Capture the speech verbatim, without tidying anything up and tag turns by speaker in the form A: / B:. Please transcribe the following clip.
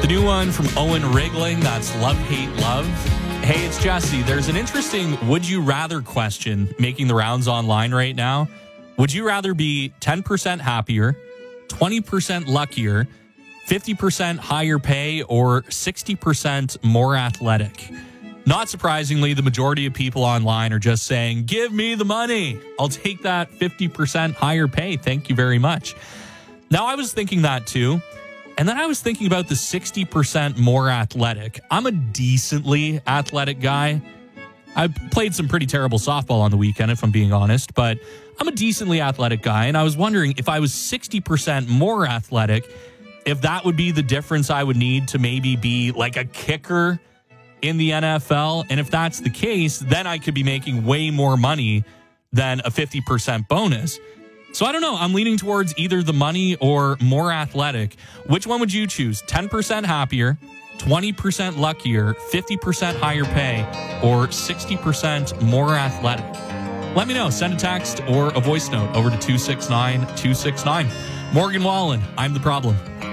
A: The new one from Owen Rigling, that's Love, Hate, Love. Hey, it's Jesse. There's an interesting would you rather question making the rounds online right now. Would you rather be ten percent happier, twenty percent luckier, fifty percent higher pay, or sixty percent more athletic? Not surprisingly, the majority of people online are just saying, give me the money. I'll take that fifty percent higher pay. Thank you very much. Now, I was thinking that too. And then I was thinking about the sixty percent more athletic. I'm a decently athletic guy. I played some pretty terrible softball on the weekend, if I'm being honest, but I'm a decently athletic guy. And I was wondering if I was sixty percent more athletic, if that would be the difference I would need to maybe be like a kicker in the N F L. And if that's the case, then I could be making way more money than a fifty percent bonus. So I don't know. I'm leaning towards either the money or more athletic. Which one would you choose? ten percent happier, twenty percent luckier, fifty percent higher pay, or sixty percent more athletic? Let me know. Send a text or a voice note over to two six nine two six nine. Morgan Wallen, I'm the problem.